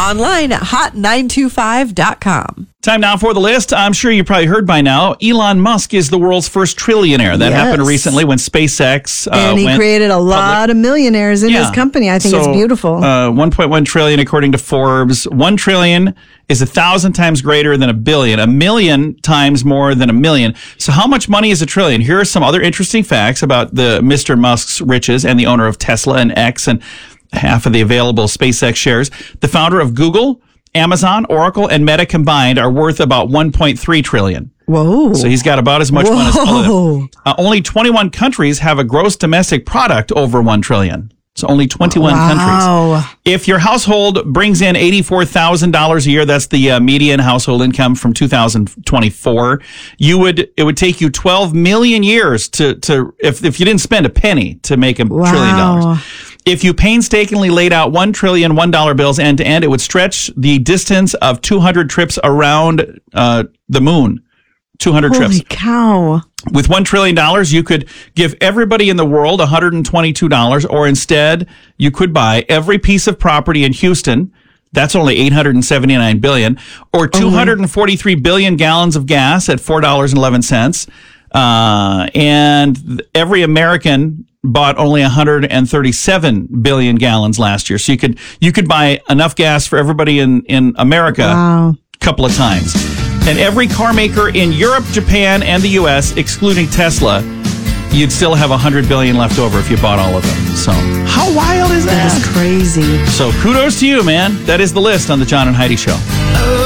Online at hot925.com. Time now for the list. I'm sure you probably heard by now, Elon Musk is the world's first trillionaire. That happened recently when SpaceX and he created a lot of millionaires in his company. I think it's beautiful. 1.1 trillion according to Forbes. 1 trillion is 1,000 times greater than a billion. A million times more than a million. So how much money is a trillion? Here are some other interesting facts about the Mr. Musk's riches and the owner of Tesla and X and half of the available SpaceX shares. The founder of Google, Amazon, Oracle, and Meta combined are worth about 1.3 trillion. Whoa. So he's got about as much money as all of them. Only 21 countries have a gross domestic product over 1 trillion. So only 21 countries. If your household brings in $84,000 a year, that's the median household income from 2024, it would take you 12 million years if you didn't spend a penny to make $1 trillion. If you painstakingly laid out 1 trillion $1 bills end to end, it would stretch the distance of 200 trips around the moon. 200 trips. Holy cow. With $1 trillion, you could give everybody in the world $122, or instead, you could buy every piece of property in Houston. That's only $879 billion, or 243 billion gallons of gas at $4.11. And every American bought only 137 billion gallons last year. So you could buy enough gas for everybody in America a couple of times. And every car maker in Europe, Japan, and the U.S., excluding Tesla, you'd still have 100 billion left over if you bought all of them. So how wild is that? That is crazy. So kudos to you, man. That is the list on the John and Heidi Show.